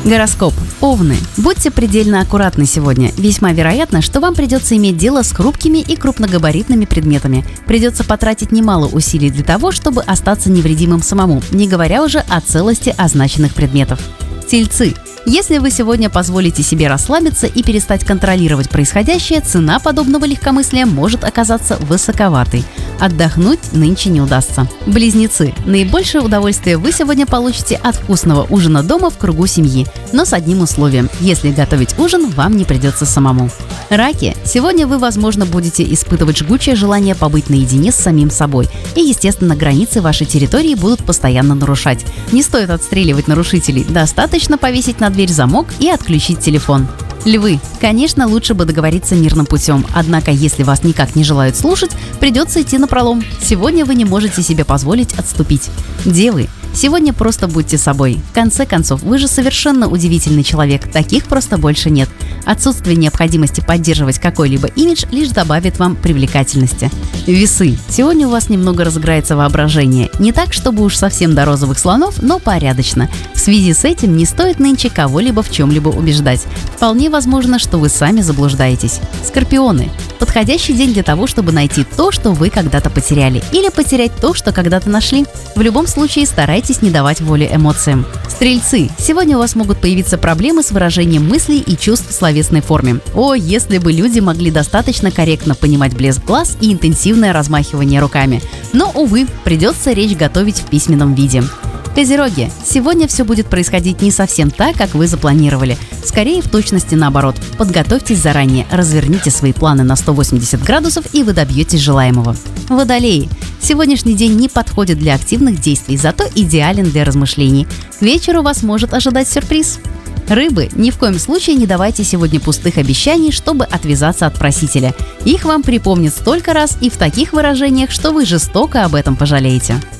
Гороскоп. Овны. Будьте предельно аккуратны сегодня. Весьма вероятно, что вам придется иметь дело с хрупкими и крупногабаритными предметами. Придется потратить немало усилий для того, чтобы остаться невредимым самому, не говоря уже о целости означенных предметов. Тельцы. Если вы сегодня позволите себе расслабиться и перестать контролировать происходящее, цена подобного легкомыслия может оказаться высоковатой. Отдохнуть нынче не удастся. Близнецы. Наибольшее удовольствие вы сегодня получите от вкусного ужина дома в кругу семьи, но с одним условием – если готовить ужин вам не придется самому. Раки. Сегодня вы, возможно, будете испытывать жгучее желание побыть наедине с самим собой. И, естественно, границы вашей территории будут постоянно нарушать. Не стоит отстреливать нарушителей, достаточно повесить на дверь замок и отключить телефон. Львы. Конечно, лучше бы договориться мирным путем, однако если вас никак не желают слушать, придется идти напролом. Сегодня вы не можете себе позволить отступить. Девы. Сегодня просто будьте собой. В конце концов, вы же совершенно удивительный человек, таких просто больше нет. Отсутствие необходимости поддерживать какой-либо имидж лишь добавит вам привлекательности. Весы. Сегодня у вас немного разыграется воображение. Не так, чтобы уж совсем до розовых слонов, но порядочно. В связи с этим не стоит нынче кого-либо в чем-либо убеждать. Вполне возможно, что вы сами заблуждаетесь. Скорпионы. Подходящий день для того, чтобы найти то, что вы когда-то потеряли, или потерять то, что когда-то нашли. В любом случае старайтесь не давать воли эмоциям. Стрельцы. Сегодня у вас могут появиться проблемы с выражением мыслей и чувств в словесной форме. О, если бы люди могли достаточно корректно понимать блеск глаз и интенсивное размахивание руками. Но, увы, придется речь готовить в письменном виде. Козероги. Сегодня все будет происходить не совсем так, как вы запланировали. Скорее, в точности наоборот. Подготовьтесь заранее, разверните свои планы на 180 градусов, и вы добьетесь желаемого. Водолеи. Сегодняшний день не подходит для активных действий, зато идеален для размышлений. К вечеру вас может ожидать сюрприз. Рыбы, ни в коем случае не давайте сегодня пустых обещаний, чтобы отвязаться от просителя. Их вам припомнят столько раз и в таких выражениях, что вы жестоко об этом пожалеете.